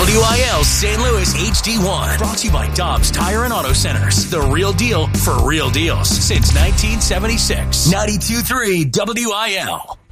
WIL St. Louis HD1. Brought to you by Dobbs Tire and Auto Centers. The real deal for real deals since 1976. 92.3 WIL.